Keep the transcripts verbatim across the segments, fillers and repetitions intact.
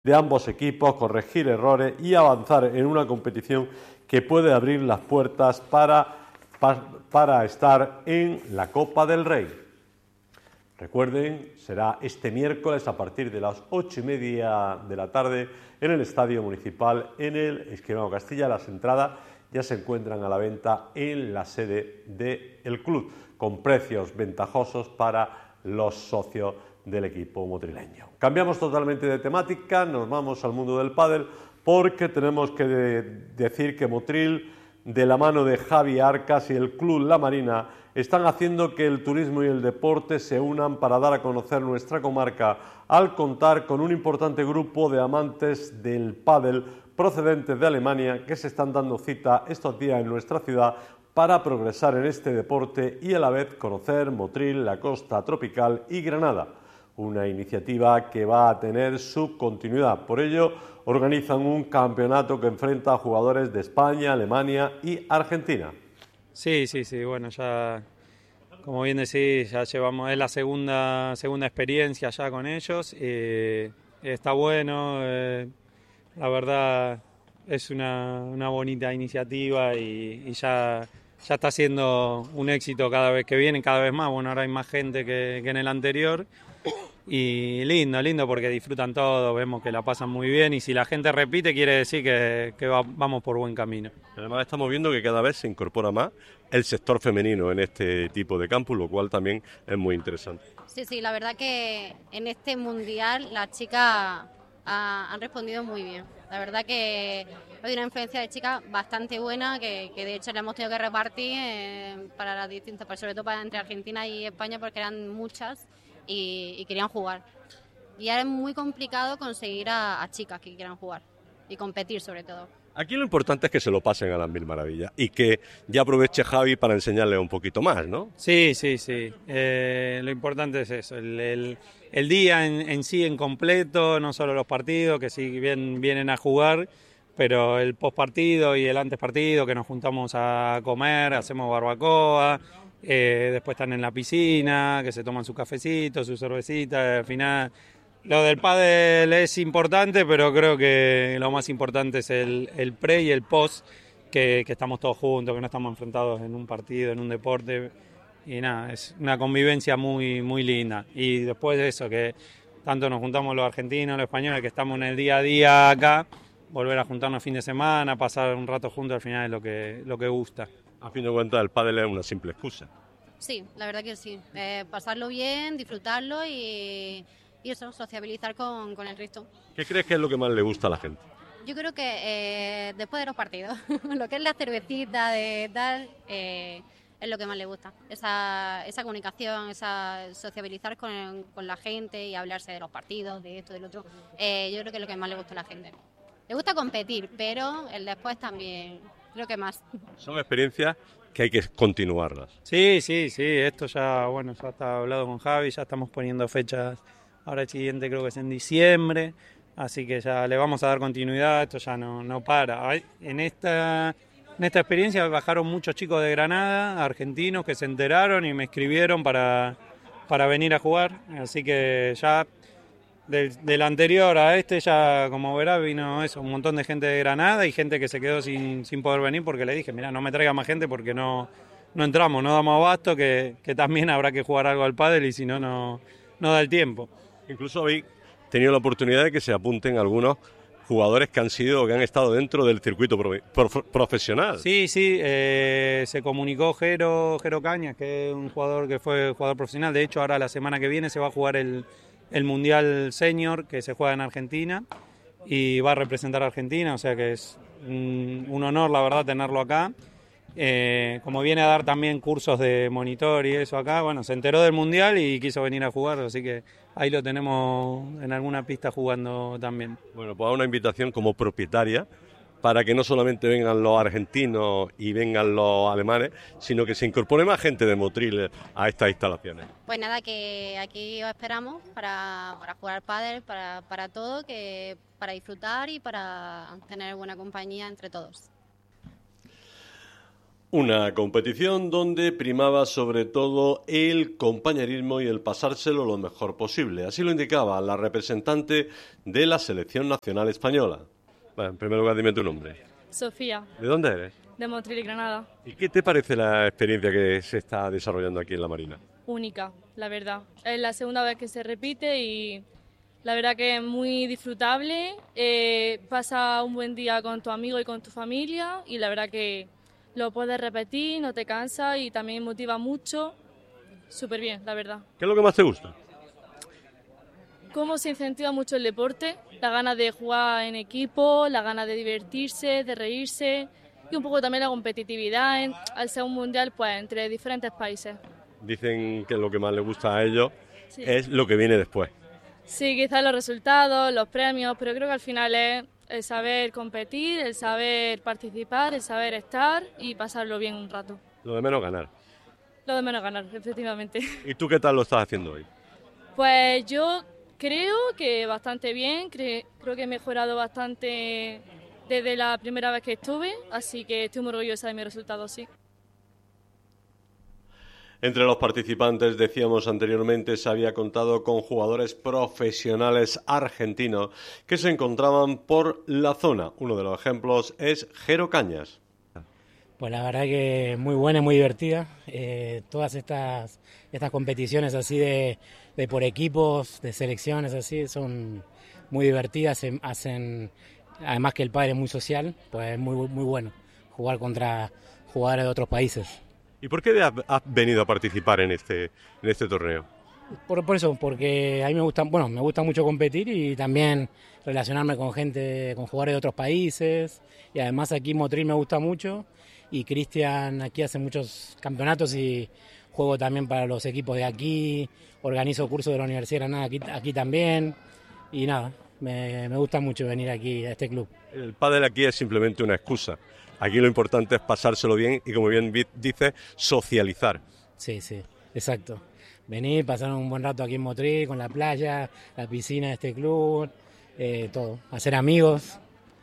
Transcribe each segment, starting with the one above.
de ambos equipos, corregir errores y avanzar en una competición que puede abrir las puertas para, para, para estar en la Copa del Rey. Recuerden, será este miércoles a partir de las ocho y media de la tarde en el Estadio Municipal en el Escribano Castilla. Las entradas ya se encuentran a la venta en la sede del club, con precios ventajosos para los socios del equipo motrileño. Cambiamos totalmente de temática, nos vamos al mundo del pádel porque tenemos que de decir que Motril, de la mano de Javi Arcas y el Club La Marina, están haciendo que el turismo y el deporte se unan para dar a conocer nuestra comarca al contar con un importante grupo de amantes del pádel procedentes de Alemania que se están dando cita estos días en nuestra ciudad para progresar en este deporte y a la vez conocer Motril, la costa tropical y Granada. Una iniciativa que va a tener su continuidad. Por ello, organizan un campeonato que enfrenta a jugadores de España, Alemania y Argentina. Sí, sí, sí, bueno, ya, como bien decís, ya llevamos, es la segunda, segunda experiencia ya con ellos. Eh, está bueno, eh, la verdad es una, una bonita iniciativa y, y ya, ya está siendo un éxito cada vez que vienen, cada vez más. Bueno, ahora hay más gente que, que en el anterior. Y lindo, lindo porque disfrutan todo, vemos que la pasan muy bien y si la gente repite quiere decir que, que va, vamos por buen camino. Además estamos viendo que cada vez se incorpora más el sector femenino en este tipo de campus, lo cual también es muy interesante. Sí, sí, la verdad que en este mundial las chicas ha, han respondido muy bien. La verdad que hay una influencia de chicas bastante buena que, que de hecho le hemos tenido que repartir eh, para las distintas, sobre todo para entre Argentina y España porque eran muchas. Y, y querían jugar. Y ahora es muy complicado conseguir a, a chicas que quieran jugar y competir sobre todo. Aquí lo importante es que se lo pasen a las mil maravillas y que ya aproveche Javi para enseñarle un poquito más, ¿no? Sí, sí, sí. Eh, lo importante es eso, el, el, el día en, en sí en completo, no solo los partidos, que sí bien vienen a jugar, pero el postpartido y el antes partido, que nos juntamos a comer, hacemos barbacoa. Eh, después están en la piscina, que se toman su cafecito, su cervecita, al final lo del pádel es importante, pero creo que lo más importante es el, el pre y el post, que, que estamos todos juntos, que no estamos enfrentados en un partido, en un deporte, y nada, es una convivencia muy, muy linda. Y después de eso, que tanto nos juntamos los argentinos, los españoles, que estamos en el día a día acá, volver a juntarnos fin de semana, pasar un rato juntos, al final es lo que, lo que gusta. A fin de cuentas, el pádel es una simple excusa. Sí, la verdad que sí. Eh, pasarlo bien, disfrutarlo y, y eso, sociabilizar con, con el resto. ¿Qué crees que es lo que más le gusta a la gente? Yo creo que eh, después de los partidos, lo que es la cervecita de tal, eh, es lo que más le gusta. Esa, esa comunicación, esa sociabilizar con, con la gente y hablarse de los partidos, de esto, del otro. Eh, yo creo que es lo que más le gusta a la gente. Le gusta competir, pero el después también... Creo que más. Son experiencias que hay que continuarlas. Sí, sí, sí, esto ya, bueno, ya está hablado con Javi, ya estamos poniendo fechas, ahora el siguiente creo que es en diciembre, así que ya le vamos a dar continuidad, esto ya no, no para. En esta, en esta experiencia bajaron muchos chicos de Granada, argentinos, que se enteraron y me escribieron para, para venir a jugar, así que ya... Del, del anterior a este ya, como verás, vino eso, un montón de gente de Granada y gente que se quedó sin, sin poder venir porque le dije, mira, no me traiga más gente porque no, no entramos, no damos abasto, que, que también habrá que jugar algo al pádel y si no, no, no da el tiempo. Incluso habéis tenido la oportunidad de que se apunten algunos jugadores que han sido, que han estado dentro del circuito pro, pro, profesional. Sí, sí, eh, se comunicó Jero, Jero Cañas, que es un jugador que fue jugador profesional, de hecho ahora la semana que viene se va a jugar el... el Mundial Senior que se juega en Argentina y va a representar a Argentina, o sea que es un, un honor la verdad tenerlo acá. Eh, como viene a dar también cursos de monitor y eso acá, bueno, se enteró del Mundial y quiso venir a jugar, así que ahí lo tenemos en alguna pista jugando también. Bueno, pues una invitación como propietaria para que no solamente vengan los argentinos y vengan los alemanes, sino que se incorpore más gente de Motril a estas instalaciones. Pues nada, que aquí os esperamos para, para jugar pádel, para, para todo, que para disfrutar y para tener buena compañía entre todos. Una competición donde primaba sobre todo el compañerismo y el pasárselo lo mejor posible. Así lo indicaba la representante de la selección nacional española. Bueno, en primer lugar, dime tu nombre. Sofía. ¿De dónde eres? De Motril y Granada. ¿Y qué te parece la experiencia que se está desarrollando aquí en la Marina? Única, la verdad. Es la segunda vez que se repite y la verdad que es muy disfrutable. Eh, pasa un buen día con tu amigo y con tu familia y la verdad que lo puedes repetir, no te cansa y también motiva mucho. Súper bien, la verdad. ¿Qué es lo que más te gusta? Cómo se incentiva mucho el deporte, la gana de jugar en equipo, la gana de divertirse, de reírse y un poco también la competitividad en, al ser un mundial pues entre diferentes países. Dicen que lo que más les gusta a ellos Sí. es lo que viene después. Sí, quizás los resultados, los premios, pero creo que al final es el saber competir, el saber participar, el saber estar y pasarlo bien un rato. Lo de menos ganar. Lo de menos ganar, efectivamente. ¿Y tú qué tal lo estás haciendo hoy? Pues yo creo que bastante bien, cre- creo que he mejorado bastante desde la primera vez que estuve, así que estoy muy orgullosa de mi resultado, sí. Entre los participantes, decíamos anteriormente, se había contado con jugadores profesionales argentinos que se encontraban por la zona. Uno de los ejemplos es Jero Cañas. Pues la verdad que muy buena y muy divertida. Eh, todas estas, estas competiciones así de, de por equipos, de selecciones así, son muy divertidas, se hacen, además que el pádel es muy social, pues es muy, muy bueno jugar contra jugadores de otros países. ¿Y por qué has, has venido a participar en este, en este torneo? Por, por eso, porque a mí me gusta, bueno, me gusta mucho competir y también relacionarme con gente, con jugadores de otros países. Y además aquí Motril me gusta mucho y Cristian aquí hace muchos campeonatos y juego también para los equipos de aquí, organizo cursos de la Universidad de Granada aquí, aquí también y nada, me, me gusta mucho venir aquí a este club. El pádel aquí es simplemente una excusa. Aquí lo importante es pasárselo bien y, como bien dices, socializar. Sí, sí, exacto. Venir, pasar un buen rato aquí en Motril, con la playa, la piscina de este club, eh, todo. Hacer amigos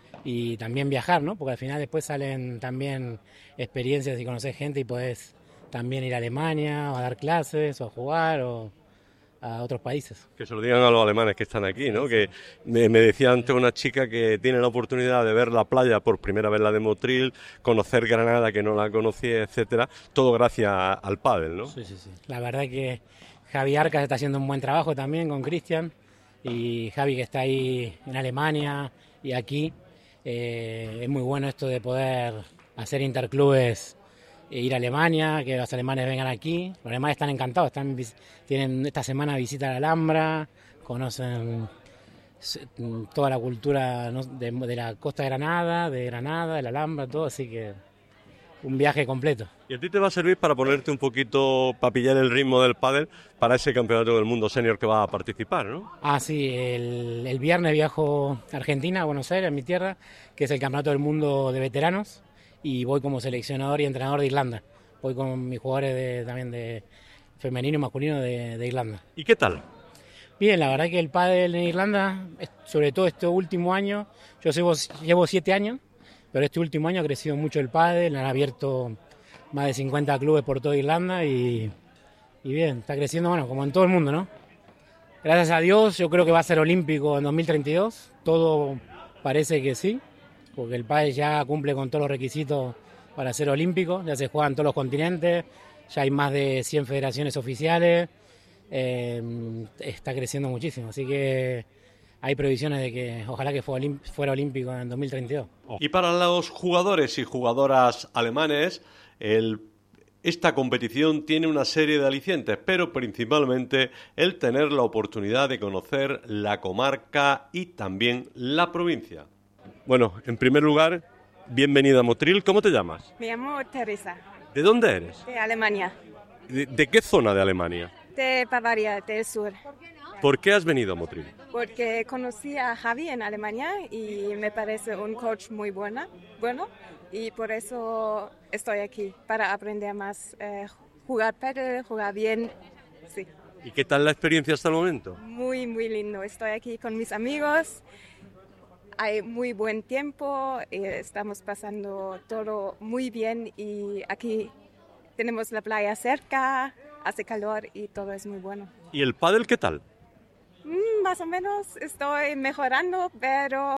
y también viajar, ¿no? Porque al final después salen también experiencias y conocer gente y podés también ir a Alemania o a dar clases o a jugar o a otros países. Que se lo digan a los alemanes que están aquí, ¿no? Que me, me decía antes una chica que tiene la oportunidad de ver la playa por primera vez, la de Motril, conocer Granada que no la conocía, etcétera, todo gracias al pádel, ¿no? Sí, sí, sí. La verdad que Javi Arcas está haciendo un buen trabajo también con Cristian y Javi que está ahí en Alemania y aquí. Eh, es muy bueno esto de poder hacer interclubes e ir a Alemania, que los alemanes vengan aquí. Los alemanes están encantados, están, tienen esta semana visita a la Alhambra, conocen toda la cultura, ¿no?, de, de la costa de Granada, de Granada, de la Alhambra, todo, así que un viaje completo. Y a ti te va a servir para ponerte un poquito, para pillar el ritmo del pádel para ese campeonato del mundo senior que va a participar, ¿no? Ah, sí, el, el viernes viajo a Argentina, a Buenos Aires, a mi tierra, que es el campeonato del mundo de veteranos, y voy como seleccionador y entrenador de Irlanda. Voy con mis jugadores de, también de femenino y masculino de, de Irlanda. ¿Y qué tal? Bien, la verdad que el pádel en Irlanda, sobre todo este último año, yo llevo, llevo siete años, pero este último año ha crecido mucho el pádel, han abierto más de cincuenta clubes por toda Irlanda y, y bien, está creciendo, bueno, como en todo el mundo, ¿no? Gracias a Dios, yo creo que va a ser olímpico en dos mil treinta y dos, todo parece que sí, porque el pádel ya cumple con todos los requisitos para ser olímpico, ya se juega en todos los continentes, ya hay más de cien federaciones oficiales, eh, está creciendo muchísimo, así que hay previsiones de que ojalá que fuera olímpico en dos mil treinta y dos. Y para los jugadores y jugadoras alemanes, el, esta competición tiene una serie de alicientes, pero principalmente el tener la oportunidad de conocer la comarca y también la provincia. Bueno, en primer lugar, bienvenida a Motril. ¿Cómo te llamas? Me llamo Teresa. ¿De dónde eres? De Alemania. ¿De, de qué zona de Alemania? De Bavaria, del sur. ¿Por qué has venido a Motril? Porque conocí a Javi en Alemania y me parece un coach muy buena, bueno y por eso estoy aquí, para aprender más, eh, jugar pádel, jugar bien, sí. ¿Y qué tal la experiencia hasta el momento? Muy, muy lindo. Estoy aquí con mis amigos, hay muy buen tiempo, eh, estamos pasando todo muy bien y aquí tenemos la playa cerca, hace calor y todo es muy bueno. ¿Y el pádel qué tal? Mm, más o menos estoy mejorando, pero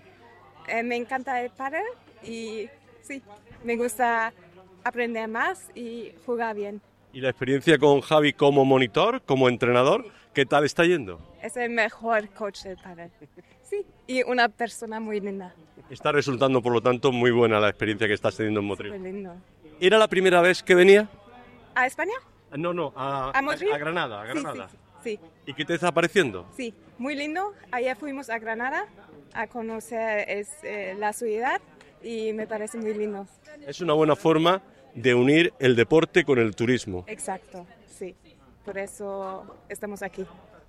eh, me encanta el pádel y sí, me gusta aprender más y jugar bien. ¿Y la experiencia con Javi como monitor, como entrenador, qué tal está yendo? Es el mejor coach del pádel. Sí, y una persona muy linda. Está resultando, por lo tanto, muy buena la experiencia que estás teniendo en Motril. Muy lindo. ¿Era la primera vez que venía? ¿A España? No, no, a, ¿A Motril? a Granada. A Granada. Sí, sí, sí. ¿Y qué te está pareciendo? Sí, muy lindo. Ayer fuimos a Granada a conocer es, eh, la ciudad y me parece muy lindo. Es una buena forma de unir el deporte con el turismo. Exacto, sí. Por eso estamos aquí.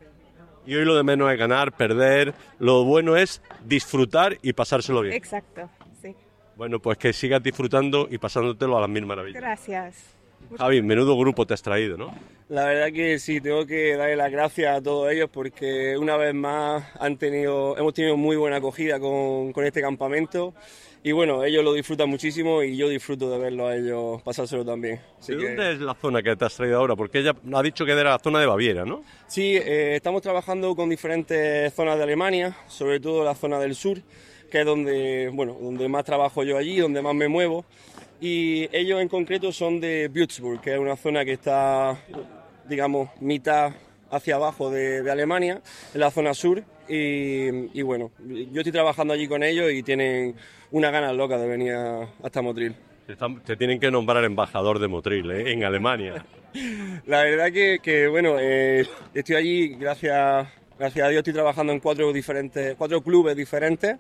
Y hoy lo de menos es ganar, perder. Lo bueno es disfrutar y pasárselo bien. Exacto, sí. Bueno, pues que sigas disfrutando y pasándotelo a las mil maravillas. Gracias. Javi, menudo grupo te has traído, ¿no? La verdad que sí, tengo que darle las gracias a todos ellos porque una vez más han tenido, hemos tenido muy buena acogida con, con este campamento y bueno, ellos lo disfrutan muchísimo y yo disfruto de verlo a ellos pasárselo también. Así ¿De que, dónde es la zona que te has traído ahora? Porque ella ha dicho que era la zona de Baviera, ¿no? sí, eh, estamos trabajando con diferentes zonas de Alemania, sobre todo la zona del sur, que es donde, bueno, donde más trabajo yo allí, donde más me muevo. Y ellos en concreto son de Würzburg, que es una zona que está, digamos, mitad hacia abajo de, de Alemania, en la zona sur. Y, y bueno, yo estoy trabajando allí con ellos y tienen una ganas locas de venir a, hasta Motril. Te, están- te tienen que nombrar embajador de Motril, ¿eh? En Alemania. La verdad que, que bueno, eh, estoy allí, gracias, gracias a Dios estoy trabajando en cuatro diferentes, cuatro clubes diferentes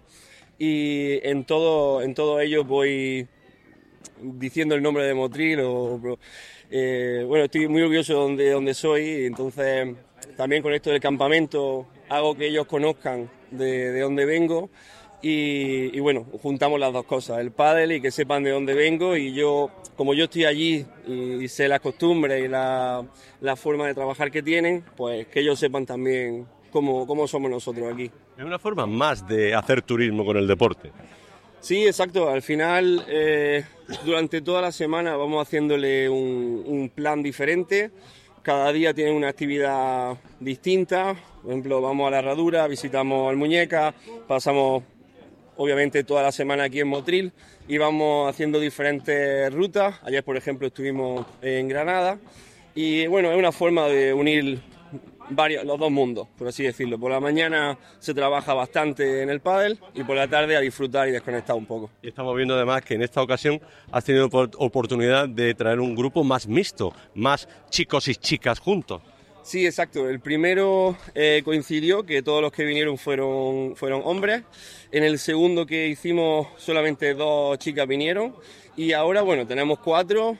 y en todo, en todos ellos voy diciendo el nombre de Motril o, eh, bueno, estoy muy orgulloso de donde, donde soy y entonces también con esto del campamento hago que ellos conozcan de, de dónde vengo y, y bueno, juntamos las dos cosas, el pádel y que sepan de dónde vengo y yo, como yo estoy allí y, y sé las costumbres y la, la forma de trabajar que tienen, pues que ellos sepan también cómo, cómo somos nosotros aquí. Es una forma más de hacer turismo con el deporte. Sí, exacto. Al final, eh, durante toda la semana vamos haciéndole un, un plan diferente. Cada día tienen una actividad distinta. Por ejemplo, vamos a la Herradura, visitamos al Muñeca, pasamos obviamente toda la semana aquí en Motril y vamos haciendo diferentes rutas. Ayer, por ejemplo, estuvimos en Granada y bueno, es una forma de unir varios, los dos mundos, por así decirlo. Por la mañana se trabaja bastante en el pádel y por la tarde a disfrutar y desconectar un poco. Y estamos viendo además que en esta ocasión has tenido por- oportunidad de traer un grupo más mixto, más chicos y chicas juntos. Sí, exacto. El primero eh, coincidió que todos los que vinieron fueron, fueron hombres. En el segundo que hicimos solamente dos chicas vinieron. Y ahora, bueno, tenemos cuatro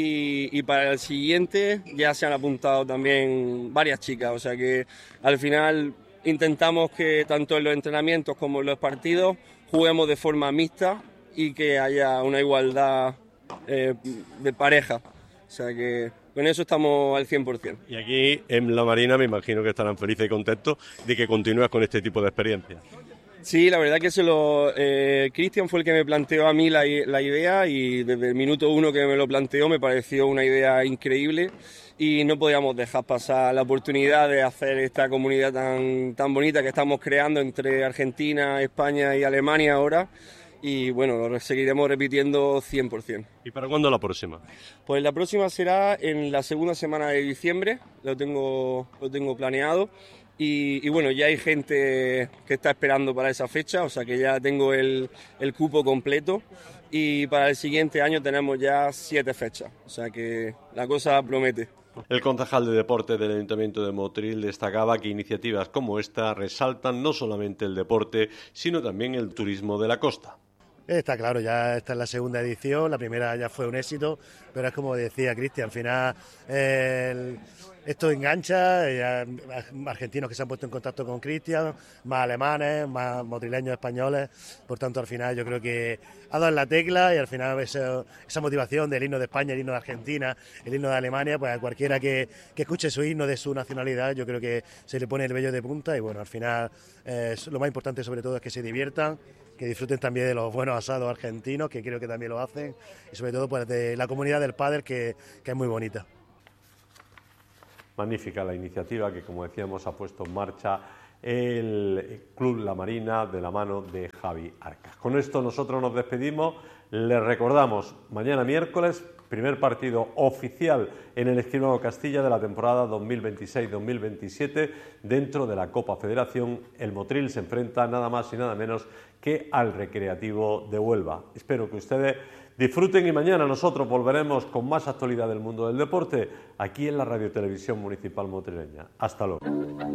y, y para el siguiente ya se han apuntado también varias chicas. O sea que al final intentamos que tanto en los entrenamientos como en los partidos juguemos de forma mixta y que haya una igualdad eh, de pareja. O sea que con eso estamos al cien por ciento. Y aquí en la Marina me imagino que estarán felices y contentos de que continúes con este tipo de experiencias. Sí, la verdad que se lo eh, Cristian fue el que me planteó a mí la, la idea y desde el minuto uno que me lo planteó me pareció una idea increíble y no podíamos dejar pasar la oportunidad de hacer esta comunidad tan, tan bonita que estamos creando entre Argentina, España y Alemania ahora y bueno, lo seguiremos repitiendo cien por ciento. ¿Y para cuándo la próxima? Pues la próxima será en la segunda semana de diciembre, lo tengo, lo tengo planeado. Y, y bueno, ya hay gente que está esperando para esa fecha, o sea que ya tengo el, el cupo completo y para el siguiente año tenemos ya siete fechas, o sea que la cosa promete. El concejal de deporte del Ayuntamiento de Motril destacaba que iniciativas como esta resaltan no solamente el deporte, sino también el turismo de la costa. Está claro, ya esta es la segunda edición, la primera ya fue un éxito, pero es como decía Cristian, al final el, esto engancha, ya, argentinos que se han puesto en contacto con Cristian, más alemanes, más motrileños españoles, por tanto al final yo creo que ha dado en la tecla y al final esa, esa motivación del himno de España, el himno de Argentina, el himno de Alemania, pues a cualquiera que, que escuche su himno de su nacionalidad yo creo que se le pone el vello de punta y bueno, al final eh, lo más importante sobre todo es que se diviertan, que disfruten también de los buenos asados argentinos, que creo que también lo hacen, y sobre todo pues de la comunidad del pádel que, que es muy bonita. Magnífica la iniciativa que, como decíamos, ha puesto en marcha el Club La Marina de la mano de Javi Arcas. Con esto nosotros nos despedimos. Les recordamos, mañana miércoles, primer partido oficial en el Esquirol Castilla de la temporada dos mil veintiséis dos mil veintisiete dentro de la Copa Federación. El Motril se enfrenta nada más y nada menos que al Recreativo de Huelva. Espero que ustedes disfruten y mañana nosotros volveremos con más actualidad del mundo del deporte aquí en la Radio Televisión Municipal Motrileña. Hasta luego.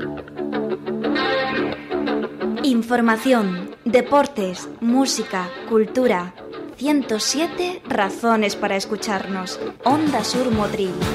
Información, deportes, música, cultura. ciento siete razones para escucharnos. Onda Sur Motril.